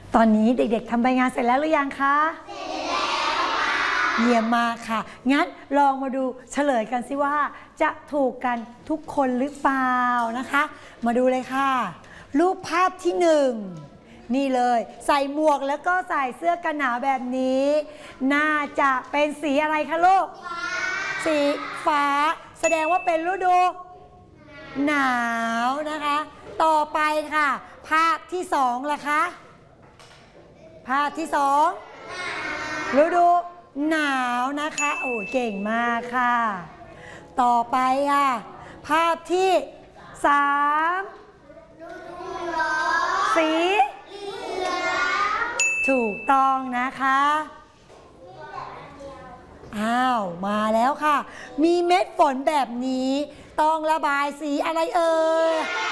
ตอนนี้เด็กๆทำใบงานเสร็จแล้วหรือยังคะเสร็จแล้วค่ะเยี่ยมมากค่ะงั้นลองมาดูเฉลยกันสิว่าจะถูกกันทุกคนหรือเปล่านะคะมาดูเลยค่ะรูปภาพที่หนึ่งนี่เลยใส่หมวกแล้วก็ใส่เสื้อกันหนาวแบบนี้น่าจะเป็นสีอะไรคะลูกสีฟ้าแสดงว่าเป็นฤดูหนาวนะคะต่อไปค่ะภาพที่สองล่ะคะภาพที่สองฤดูหนาวนะคะโอ้เก่งมากค่ะต่อไปค่ะภาพที่สามสีถูกต้องนะคะอ้าวมาแล้วค่ะมีเม็ดฝนแบบนี้ต้องระบายสีอะไรเอ่ย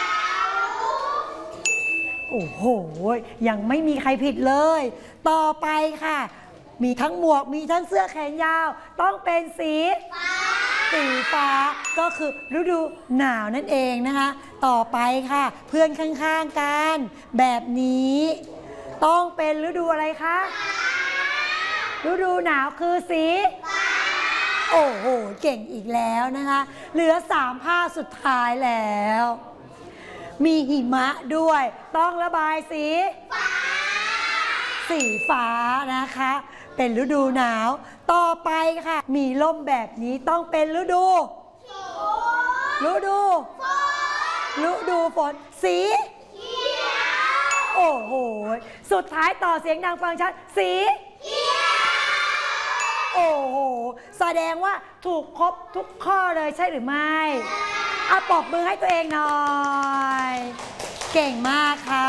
โอ้โหยังไม่มีใครผิดเลยต่อไปค่ะมีทั้งหมวกมีทั้งเสื้อแขนยาวต้องเป็นสีฟ้าก็คือฤดูหนาวนั่นเองนะคะต่อไปค่ะเพื่อนข้างๆกันแบบนี้ต้องเป็นฤดูอะไรคะฤดูหนาวคือสีโอ้โหเก่งอีกแล้วนะคะเหลือ3ภาพสุดท้ายแล้วมีหิมะด้วยต้องระบายสีฟ้านะคะเป็นฤดูหนาวต่อไปค่ะมีร่มแบบนี้ต้องเป็นฤดูฝนสีโอ้โหสุดท้ายต่อเสียงดังฟังชัดสีโอ้โหแสดงว่าถูกครบทุกข้อเลยใช่หรือไม่เอาปรบมือให้ตัวเองหน่อยเก่งมากค่ะ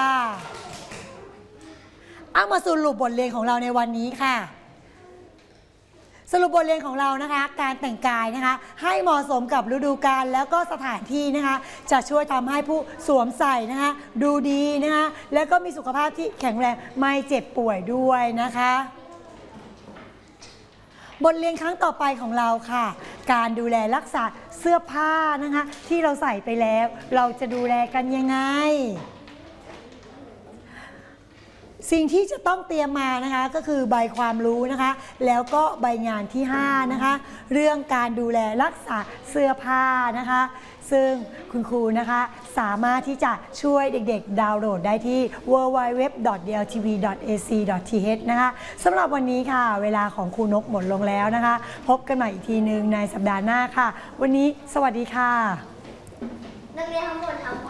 เอามาสรุปบทเรียนของเราในวันนี้ค่ะสรุปบทเรียนของเรานะคะการแต่งกายนะคะให้เหมาะสมกับฤดูกาลแล้วก็สถานที่นะคะจะช่วยทำให้ผู้สวมใส่นะคะดูดีนะคะแล้วก็มีสุขภาพที่แข็งแรงไม่เจ็บป่วยด้วยนะคะบทเรียนครั้งต่อไปของเราค่ะการดูแลรักษาเสื้อผ้านะคะที่เราใส่ไปแล้วเราจะดูแลกันยังไงสิ่งที่จะต้องเตรียมมานะคะก็คือใบความรู้นะคะแล้วก็ใบงานที่5นะคะเรื่องการดูแลรักษาเสื้อผ้านะคะซึ่งคุณครูนะคะสามารถที่จะช่วยเด็กๆดาวน์โหลดได้ที่ www.dltv.ac.th นะคะสำหรับวันนี้ค่ะเวลาของครูนกหมดลงแล้วนะคะพบกันใหม่อีกทีหนึ่งในสัปดาห์หน้าค่ะวันนี้สวัสดีค่ะนักเรียนทั้งหมดทำ